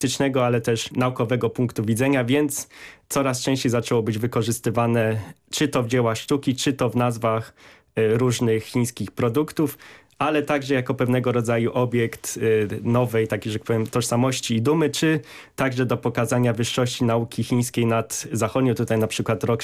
etycznego, ale też naukowego punktu widzenia, więc coraz częściej zaczęło być wykorzystywane czy to w dziełach sztuki, czy to w nazwach różnych chińskich produktów, ale także jako pewnego rodzaju obiekt nowej, takiej, że tak powiem, tożsamości i dumy, czy także do pokazania wyższości nauki chińskiej nad zachodnią. Tutaj na przykład rok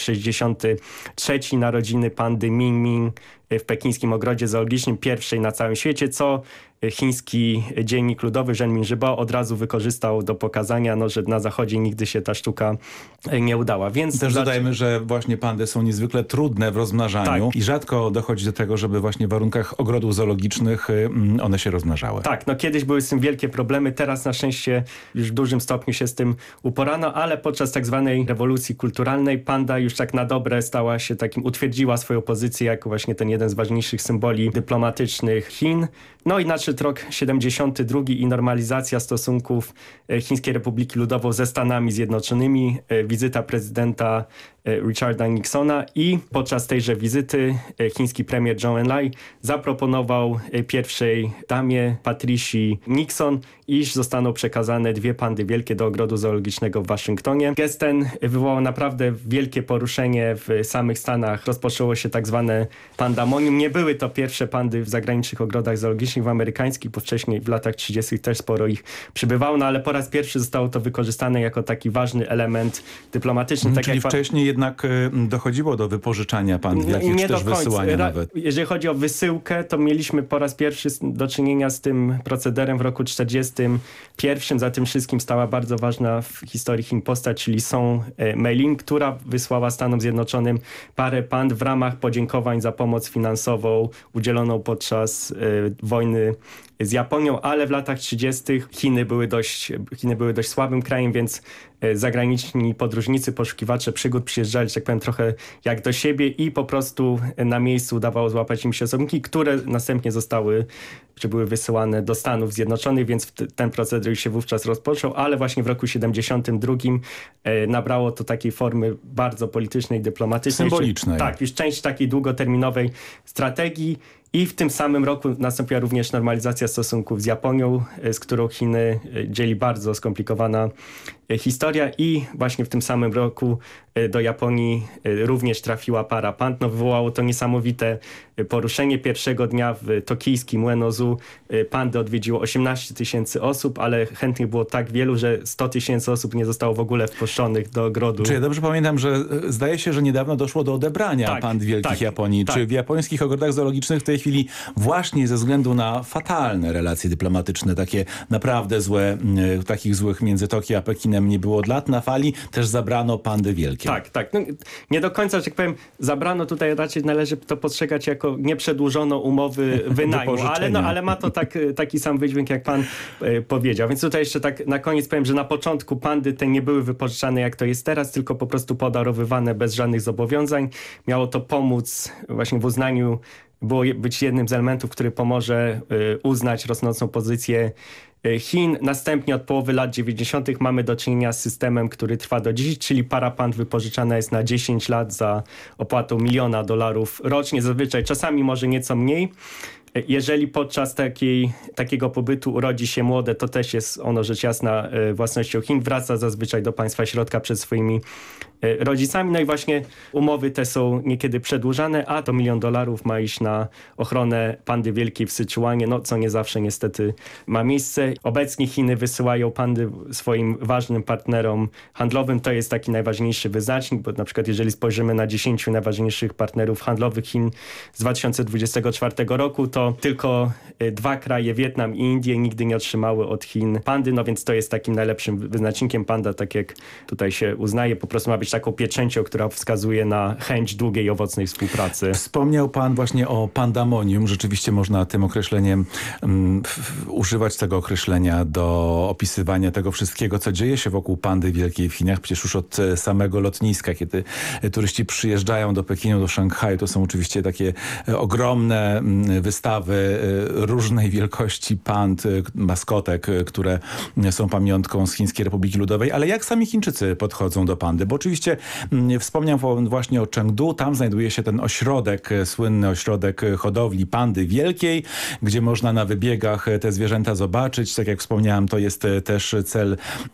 63, narodziny pandy Ming w pekińskim ogrodzie zoologicznym, pierwszej na całym świecie, co chiński dziennik ludowy Zhenmin Zhibao od razu wykorzystał do pokazania, że na zachodzie nigdy się ta sztuka nie udała. Więc też dodajmy, że właśnie pandy są niezwykle trudne w rozmnażaniu i rzadko dochodzi do tego, żeby właśnie w warunkach ogrodów zoologicznych one się rozmnażały. Tak, kiedyś były z tym wielkie problemy, teraz na szczęście już w dużym stopniu się z tym uporano, ale podczas tak zwanej rewolucji kulturalnej panda już tak na dobre stała się utwierdziła swoją pozycję jako właśnie ten jeden z ważniejszych symboli dyplomatycznych Chin. I nadszedł rok 72 i normalizacja stosunków Chińskiej Republiki Ludowej ze Stanami Zjednoczonymi, wizyta prezydenta Richarda Nixona i podczas tejże wizyty chiński premier Zhou Enlai zaproponował pierwszej damie Patricia Nixon, iż zostaną przekazane 2 pandy wielkie do ogrodu zoologicznego w Waszyngtonie. Gest ten wywołał naprawdę wielkie poruszenie w samych Stanach. Rozpoczęło się tak zwane pandemonium. Nie były to pierwsze pandy w zagranicznych ogrodach zoologicznych, w amerykańskich, bo wcześniej w latach 30. też sporo ich przybywało, ale po raz pierwszy zostało to wykorzystane jako taki ważny element dyplomatyczny. Czyli wcześniej jednak dochodziło do wypożyczania pand wielkich, czy też wysyłania nawet? Jeżeli chodzi o wysyłkę, to mieliśmy po raz pierwszy do czynienia z tym procederem w roku 1941. Za tym wszystkim stała bardzo ważna w historii Chin postać, czyli Song Mei-lin, która wysłała Stanom Zjednoczonym parę pand w ramach podziękowań za pomoc finansową udzieloną podczas wojny z Japonią, ale w latach 30. Chiny były dość słabym krajem, więc zagraniczni podróżnicy, poszukiwacze przygód przyjeżdżali, że tak powiem, trochę jak do siebie i po prostu na miejscu udawało złapać im się osobniki, które następnie były wysyłane do Stanów Zjednoczonych, więc ten proceder już się wówczas rozpoczął, ale właśnie w roku 72 nabrało to takiej formy bardzo politycznej, dyplomatycznej. Symbolicznej. Tak, już część takiej długoterminowej strategii. I w tym samym roku nastąpiła również normalizacja stosunków z Japonią, z którą Chiny dzieli bardzo skomplikowana historia i właśnie w tym samym roku do Japonii również trafiła para pand. Wywołało to niesamowite poruszenie. Pierwszego dnia w tokijskim Ueno-Zoo pandy odwiedziło 18 000 osób, ale chętnych było tak wielu, że 100 000 osób nie zostało w ogóle wpuszczonych do ogrodu. Czy ja dobrze pamiętam, że zdaje się, że niedawno doszło do odebrania pand wielkich Japonii. Czy w japońskich ogrodach zoologicznych w tej chwili właśnie ze względu na fatalne relacje dyplomatyczne, takie naprawdę złe, takich złych między Tokio a Pekinem nie było od lat, na fali też zabrano pandy wielkie? Tak. Nie do końca, że tak powiem, zabrano tutaj, raczej należy to postrzegać jako nieprzedłużono umowy wynajmu, ale ma to taki sam wydźwięk, jak pan powiedział. Więc tutaj jeszcze tak na koniec powiem, że na początku pandy te nie były wypożyczane jak to jest teraz, tylko po prostu podarowywane bez żadnych zobowiązań. Miało to pomóc właśnie w uznaniu, było być jednym z elementów, który pomoże uznać rosnącą pozycję Chin. Następnie od połowy lat 90. mamy do czynienia z systemem, który trwa do dziś, czyli para pand wypożyczana jest na 10 lat za opłatą $1 000 000 rocznie. Zazwyczaj czasami może nieco mniej. Jeżeli podczas takiego pobytu urodzi się młode, to też jest ono rzecz jasna własnością Chin. Wraca zazwyczaj do państwa środka przed swoimi rodzicami. I właśnie umowy te są niekiedy przedłużane, a to $1 000 000 ma iść na ochronę pandy wielkiej w Syczuanie, co nie zawsze niestety ma miejsce. Obecnie Chiny wysyłają pandy swoim ważnym partnerom handlowym. To jest taki najważniejszy wyznacznik, bo na przykład jeżeli spojrzymy na 10 najważniejszych partnerów handlowych Chin z 2024 roku, to tylko 2 kraje, Wietnam i Indie, nigdy nie otrzymały od Chin pandy, więc to jest takim najlepszym wyznacznikiem. Panda, tak jak tutaj się uznaje, po prostu ma być taką pieczęcią, która wskazuje na chęć długiej i owocnej współpracy. Wspomniał pan właśnie o pandemonium. Rzeczywiście można tym określeniem używać tego określenia do opisywania tego wszystkiego, co dzieje się wokół pandy wielkiej w Chinach. Przecież już od samego lotniska, kiedy turyści przyjeżdżają do Pekinu, do Szanghaju, to są oczywiście takie ogromne wystawy różnej wielkości pand, maskotek, które są pamiątką z Chińskiej Republiki Ludowej. Ale jak sami Chińczycy podchodzą do pandy? Bo oczywiście wspomniał pan właśnie o Chengdu. Tam znajduje się ten ośrodek, słynny ośrodek hodowli pandy wielkiej, gdzie można na wybiegach te zwierzęta zobaczyć. Tak jak wspomniałem, to jest też cel